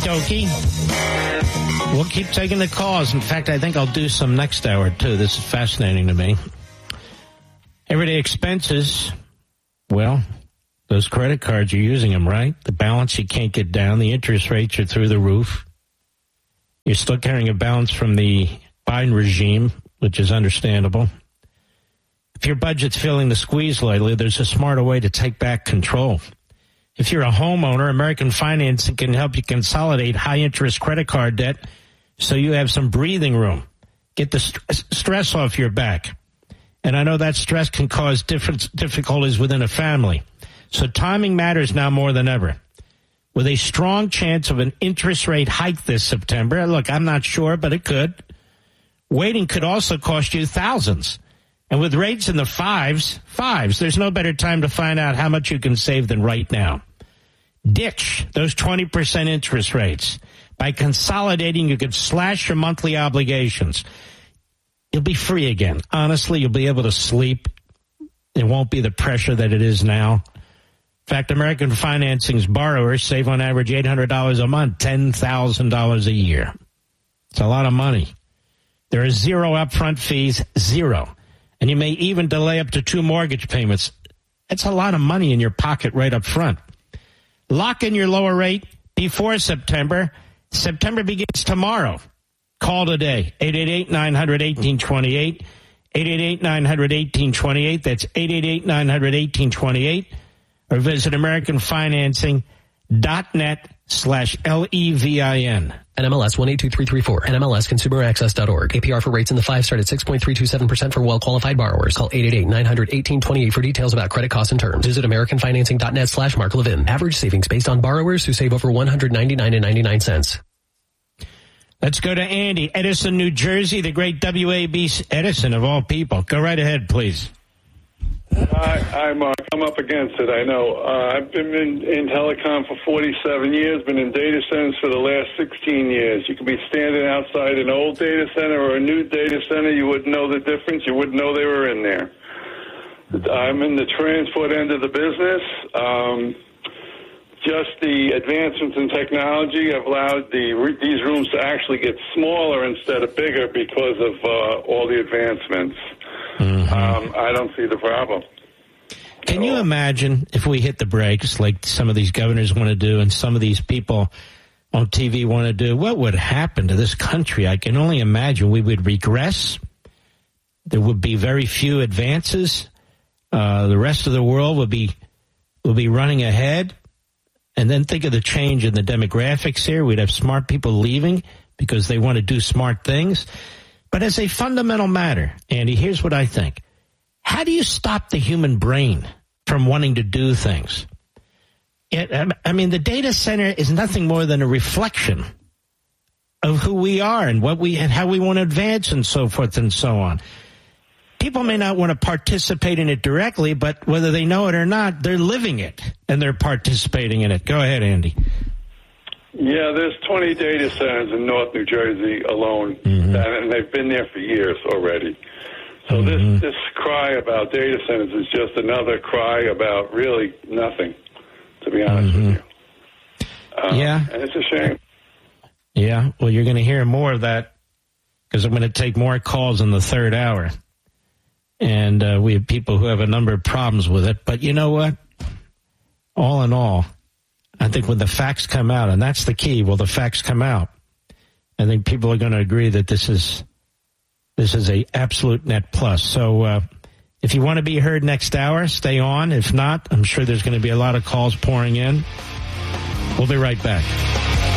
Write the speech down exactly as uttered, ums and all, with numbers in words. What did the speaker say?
dokie. We'll keep taking the calls. In fact, I think I'll do some next hour, too. This is fascinating to me. Everyday expenses. Well, those credit cards, you're using them, right? The balance you can't get down. The interest rates are through the roof. You're still carrying a balance from the Biden regime, which is understandable. If your budget's feeling the squeeze lately, there's a smarter way to take back control. If you're a homeowner, American Financing can help you consolidate high-interest credit card debt so you have some breathing room. Get the st- stress off your back. And I know that stress can cause different difficulties within a family. So timing matters now more than ever. With a strong chance of an interest rate hike this September, look, I'm not sure, but it could. Waiting could also cost you thousands. And with rates in the fives, fives, there's no better time to find out how much you can save than right now. Ditch those twenty percent interest rates. By consolidating, you could slash your monthly obligations. You'll be free again. Honestly, you'll be able to sleep. It won't be the pressure that it is now. In fact, American Financing's borrowers save on average eight hundred dollars a month, ten thousand dollars a year. It's a lot of money. There are zero upfront fees, zero. And you may even delay up to two mortgage payments. That's a lot of money in your pocket right up front. Lock in your lower rate before September. September begins tomorrow. Call today, eight eight eight, nine hundred, eighteen twenty-eight, eight eight eight, nine hundred, eighteen twenty-eight. That's eight eight eight, nine hundred, eighteen twenty-eight. Or visit americanfinancing.net slash L-E-V-I-N. N M L S one eight two three three four. N M L S consumer access dot org. A P R for rates in the five start at six point three two seven percent for well-qualified borrowers. Call eight eight eight, nine hundred, eighteen twenty-eight for details about credit costs and terms. Visit americanfinancing.net slash Mark Levin. Average savings based on borrowers who save over one hundred ninety-nine dollars and ninety-nine cents. Let's go to Andy, Edison, New Jersey, the great W A B C Edison of all people. Go right ahead, please. Hi, hi, Mark. I'm up against it, I know. Uh, I've been in, in telecom for forty-seven years, been in data centers for the last sixteen years. You could be standing outside an old data center or a new data center. You wouldn't know the difference. You wouldn't know they were in there. I'm in the transport end of the business. Um, just the advancements in technology have allowed the, these rooms to actually get smaller instead of bigger because of uh, all the advancements. Mm-hmm. Um, I don't see the problem. Can you imagine if we hit the brakes like some of these governors want to do and some of these people on T V want to do? What would happen to this country? I can only imagine we would regress. There would be very few advances. Uh, the rest of the world would be would be running ahead. And then think of the change in the demographics here. We'd have smart people leaving because they want to do smart things. But as a fundamental matter, Andy, here's what I think. How do you stop the human brain from wanting to do things? It, I mean, the data center is nothing more than a reflection of who we are and what we and how we want to advance and so forth and so on. People may not want to participate in it directly, but whether they know it or not, they're living it and they're participating in it. Go ahead, Andy. Yeah, there's twenty data centers in North New Jersey alone, mm-hmm. and they've been there for years already. So mm-hmm. this, this cry about data centers is just another cry about really nothing, to be honest mm-hmm. with you. Um, yeah. And it's a shame. Yeah, well, you're going to hear more of that because I'm going to take more calls in the third hour. And uh, we have people who have a number of problems with it. But you know what? All in all, I think when the facts come out, and that's the key, well, the facts come out, I think people are going to agree that this is this is a absolute net plus. So uh, if you want to be heard next hour, stay on. If not, I'm sure there's going to be a lot of calls pouring in. We'll be right back.